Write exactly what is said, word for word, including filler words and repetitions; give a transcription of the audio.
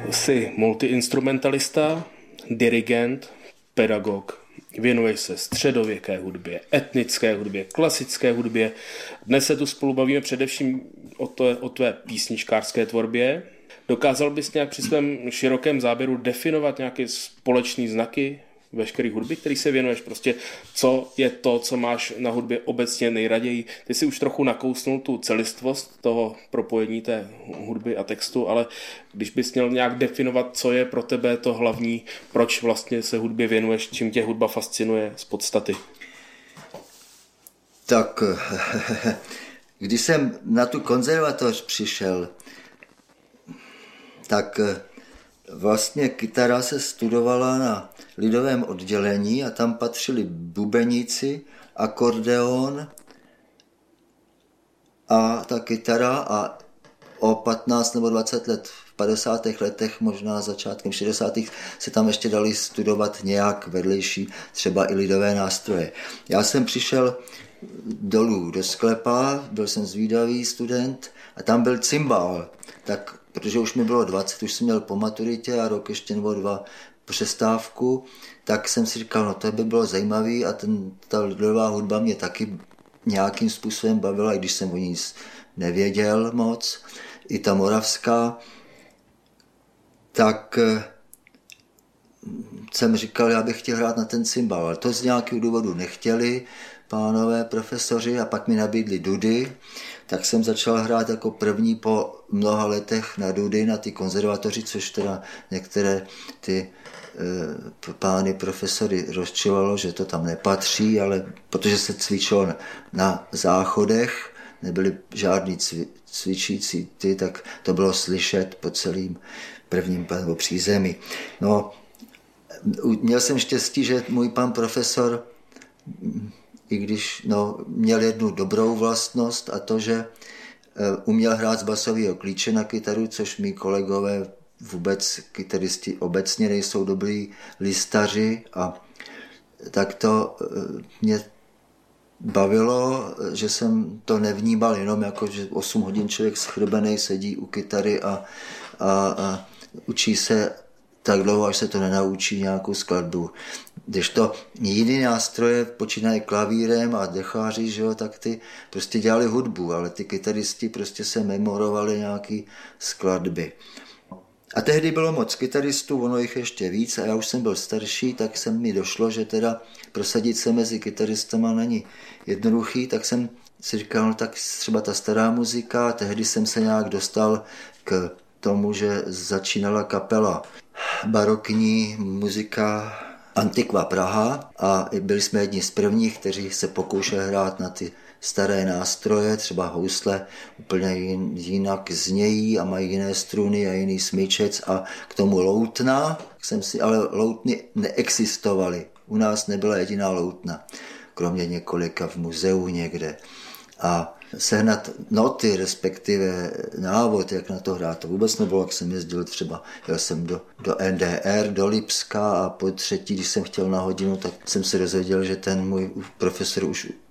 Jsi multiinstrumentalista, dirigent, pedagog, věnuješ se středověké hudbě, etnické hudbě, klasické hudbě. Dnes se tu spolu bavíme především o, to, o tvé písničkářské tvorbě. Dokázal bys nějak při svém širokém záběru definovat nějaké společné znaky veškeré hudby, který se věnuješ? Prostě co je to, co máš na hudbě obecně nejraději? Ty si už trochu nakousnul tu celistvost toho propojení té hudby a textu, ale když bys měl nějak definovat, co je pro tebe to hlavní, proč vlastně se hudbě věnuješ, čím tě hudba fascinuje z podstaty? Tak, když jsem na tu konzervatoř přišel, tak vlastně kytara se studovala na lidovém oddělení a tam patřili bubeníci, akordeon a ta kytara a o patnáct nebo dvacet let v padesátých letech, možná začátkem šedesátých se tam ještě dali studovat nějak vedlejší, třeba i lidové nástroje. Já jsem přišel dolů do sklepa, byl jsem zvídavý student a tam byl cymbál, tak protože už mi bylo dvacet, už jsem měl po maturitě a rok ještě nebo dva přestávku, tak jsem si říkal, no to by bylo zajímavý a ten, ta lidová hudba mě taky nějakým způsobem bavila, i když jsem o ní nic nevěděl moc, i ta moravská, tak jsem říkal, já bych chtěl hrát na ten cymbal, ale to z nějakého důvodu nechtěli pánové profesoři a pak mi nabídli dudy, tak jsem začal hrát jako první po mnoha letech na dudy, na ty konzervatoři, což teda některé ty e, pány profesory rozčilalo, že to tam nepatří, ale protože se cvičilo na, na záchodech, nebyly žádný cvi, cvičící ty, tak to bylo slyšet po celým prvním nebo přízemí. No, měl jsem štěstí, že můj pan profesor, i když no, měl jednu dobrou vlastnost a to, že uměl hrát z basového klíče na kytaru, což mý kolegové vůbec kytaristi obecně nejsou dobrý listaři a tak to mě bavilo, že jsem to nevnímal jenom jako, že osm hodin člověk schrbenej sedí u kytary a, a, a učí se tak dlouho, až se to nenaučí nějakou skladbu. Když to jiný nástroje počínají klavírem a decháři, že jo, tak ty prostě dělali hudbu, ale ty kytaristi prostě se memorovali nějaký skladby. A tehdy bylo moc kytaristů, ono jich ještě víc a já už jsem byl starší, tak jsem mi došlo, že teda prosadit se mezi kytaristama není jednoduchý, tak jsem si říkal, no tak třeba ta stará muzika, tehdy jsem se nějak dostal k tomu, že začínala kapela barokní muzika Antiqua Praha a byli jsme jedni z prvních, kteří se pokoušeli hrát na ty staré nástroje, třeba housle úplně jinak znějí a mají jiné struny a jiný smyčec a k tomu loutna, jsem si, ale loutny neexistovaly. U nás nebyla jediná loutna, kromě několika v muzeu někde. A sehnat noty, respektive návod, jak na to hrát, to vůbec nebylo, jak jsem jezdil třeba, jel jsem do, do N D R, do Lipska a po třetí, když jsem chtěl na hodinu, tak jsem se dozvěděl, že ten můj profesor už